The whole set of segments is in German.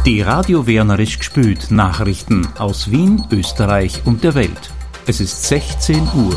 Die Radio Wernerisch gspült Nachrichten aus Wien, Österreich und der Welt. Es ist 16 Uhr.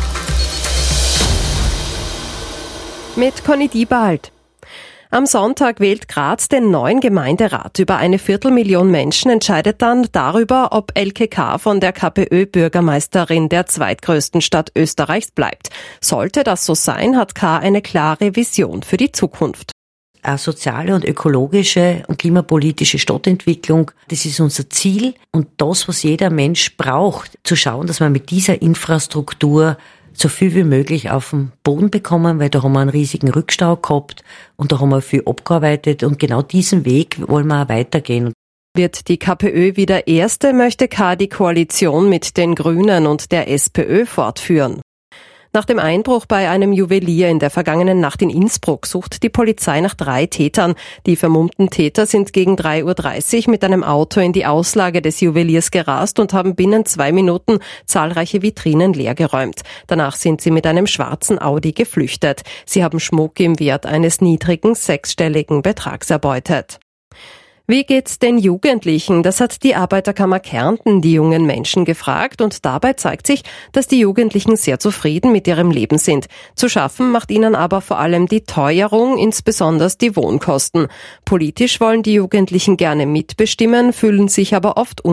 Mit Conny Diebald. Am Sonntag wählt Graz den neuen Gemeinderat. Über 250.000 Menschen entscheidet dann darüber, ob Elke K. von der KPÖ Bürgermeisterin der zweitgrößten Stadt Österreichs bleibt. Sollte das so sein, hat K. eine klare Vision für die Zukunft. Eine soziale und ökologische und klimapolitische Stadtentwicklung, das ist unser Ziel. Und das, was jeder Mensch braucht, zu schauen, dass wir mit dieser Infrastruktur so viel wie möglich auf den Boden bekommen, weil da haben wir einen riesigen Rückstau gehabt und da haben wir viel abgearbeitet und genau diesen Weg wollen wir auch weitergehen. Wird die KPÖ wieder Erste, möchte K. die Koalition mit den Grünen und der SPÖ fortführen. Nach dem Einbruch bei einem Juwelier in der vergangenen Nacht in Innsbruck sucht die Polizei nach 3 Tätern. Die vermummten Täter sind gegen 3:30 Uhr mit einem Auto in die Auslage des Juweliers gerast und haben binnen 2 Minuten zahlreiche Vitrinen leergeräumt. Danach sind sie mit einem schwarzen Audi geflüchtet. Sie haben Schmuck im Wert eines niedrigen 6-stelligen Betrags erbeutet. Wie geht's den Jugendlichen? Das hat die Arbeiterkammer Kärnten die jungen Menschen gefragt und dabei zeigt sich, dass die Jugendlichen sehr zufrieden mit ihrem Leben sind. Zu schaffen macht ihnen aber vor allem die Teuerung, insbesondere die Wohnkosten. Politisch wollen die Jugendlichen gerne mitbestimmen, fühlen sich aber oft